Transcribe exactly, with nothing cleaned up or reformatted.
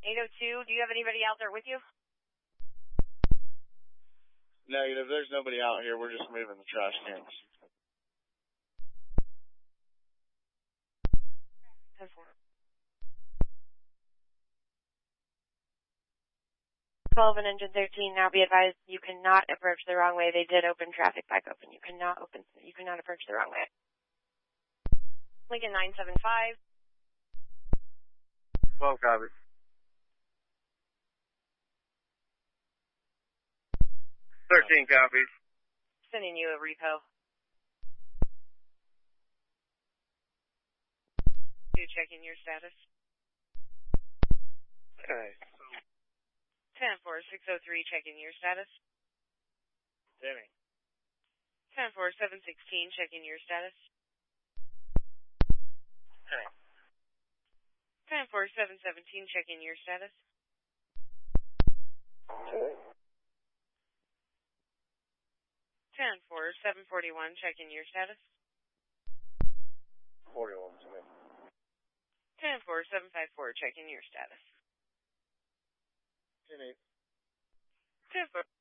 eight oh two, do you have anybody out there with you? Negative, there's nobody out here. We're just moving the trash cans. ten four. twelve and engine thirteen, now be advised you cannot approach the wrong way. They did open traffic back open. You cannot open, you cannot approach the wrong way. Lincoln nine seven five. twelve copy. thirteen copies. Sending you a repo. You checking your status. Okay. ten four six oh three, checking your status. Timmy. ten four seven sixteen, checking your status. Timmy. ten four seven seventeen, checking your status. ten four seven forty-one, checking your status. forty-one, Timmy. ten four seven fifty-four, checking your status. Timmy. ten four